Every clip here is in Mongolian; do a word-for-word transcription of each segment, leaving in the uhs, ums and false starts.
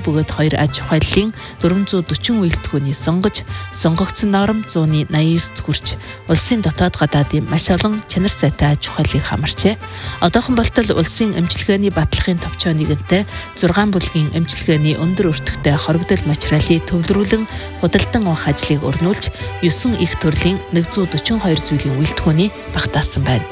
бөгөөд хоёр аж ахуйллын дөрвөн зуун дөрвөн үйлдвэрний сонгож, сонгогдсон норм зууны наяан девять хүрч улсын дотоод гадаадын маш олон чанар сайтай аж ахуйлыг хамарчээ. Одоохон болтол улсын эмчилгээний батлагын товчоо нэгэнтэй зургаан бүлгийн эмчилгээний өндөр өртөгтэй хоригдол материалыг төвлөрүүлэн худалдан авах ажлыг өрнүүлж девять их төрлийн нэг зуун дөрвөн хоёр зүйлийн үйлдвэрний багтаасан байна.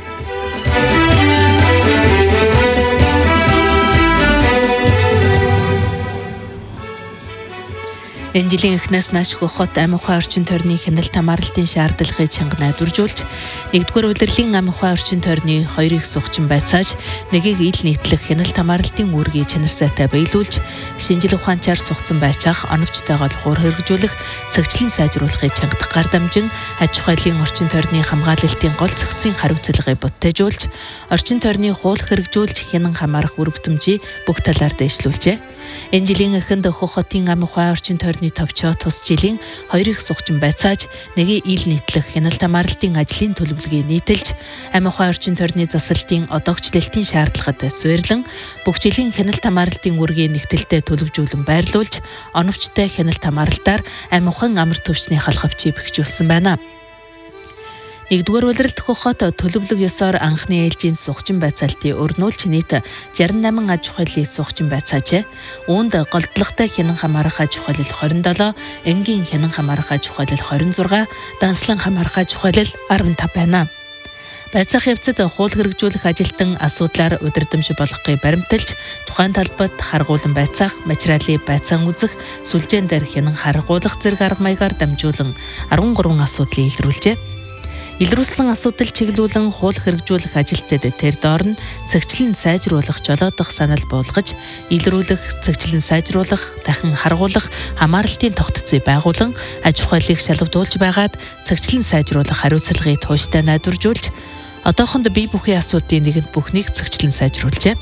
Энэ жилийн эхнээс нааш хот амь ухаан орчин тойрны хяналт хамгаалалтын шаардлагыг чанга найдваржуулж, нэгдүгээр улирлын амь ухаан орчин тойрны хоёрыг сухчин байцааж, нэгийг ил нийтлэх хяналт хамгаалалтын үүргийг чанар сайтай биелүүлж, шинжил ухаанчаар сухсан байцаах, оновчтойгоо хуур хэрэгжүүлэх, цагчлан сайжруулахыг чангадах гар дамжин аж ахуйлын орчин тойрны хамгаалалтын гол зохицын хариуцлагыг бодтойжуулж, орчин тойрны хуул хэрэгжүүлж хянан хамаарах үр бүтэмжийг бүх талаар дэвшлүүлжээ. Энэ жилийн эхэнд хотын амь ухаан орчин тойрны товчоо тус жилийн хоёрыг сухчин байцааж, нэгийг ил нийтлэх хяналт хамгаалалтын ажлын төлөвлөгөөг нийтэлж, амь ухаан орчин тойрны засалтын одоогчлолтын шаардлагад суйрлан, бүх жилийн хяналт хамгаалалтын үүргийг нэгтэлтэй төлөвжүүлэн байрлуулж, оновчтой хяналт хамгаалалтаар амь ухаан амар төвчний халхавчийг бэхжүүлсэн байна. Нэгдүгээр улиралд хот төлөвлөг ёсоор анхны ээлжийн сухчин байцаалтыг өрнүүлж нийт шестьдесят восемь аж ахуйлын сухчин байцаажээ. Үүнд голдлоготой хянан хамаарах аж ахуйлал двадцать seven, энгийн хянан хамаарах аж ахуйлал twenty-six, данслан хамаарах аж ахуйлал fifteen байна. Байцаах явцад хуул хэрэгжүүлэх ажилтан асуудлаар удирдамж болгохыг баримталж, тухайн талбайд харгуулан байцаах, материалыг байцаан үзэх, сүлжээн дээр хянан харгуулах зэрэг арга маягаар дамжуулан thirteen асуудлыг илрүүлжээ. Илрүүлсэн асуудал чиглүүлэн хуул хэрэгжүүлэх ажилтнууд тэр доор нь цагчлан сайжруулах, жолоодох санал буулгаж, илрүүлэх, цагчлан сайжруулах, дахин харгуулах, хамаарлалтын тогтцыг байгуулан аж ахуйлыг шалгадуулж байгаад цагчлан сайжруулах хариуцлагыг тууштай найдваржуулж, одоохонд бие бүхий асуудлын нэгэнд бүхнийг цагчлан сайжруулжээ.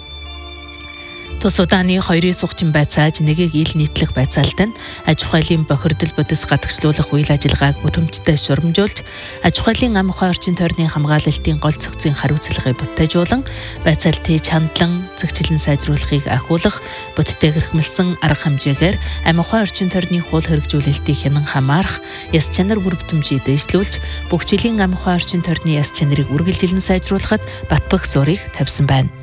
Тус удааны хоёрыг сухчин байцааж, нэгийг ил нийтлэх байцаалт нь аж ахуйлын бохирдол бодис гадагшлуулах үйл ажиллагааг бүрэмжтэй шурамжуулж, аж ахуйлын амь ухаан орчин тойрны хамгаалалтын гол зохицын хариуцлагыг бодтойжуулан, байцаалтыг чандлан цагчлан сайжруулахыг ахиулах, бодиттой хэрхмэлсэн арга хэмжээгээр амь ухаан орчин тойрны хуул хэрэгжүүлэлтийг хянан хамаарах, яс чанар бүр бүтэмжийг дэвшлүүлж, бүх жилийн амь ухаан орчин тойрны яс чанарыг үргэлжилэн сайжруулахад бат бөх суурийг тавьсан байна.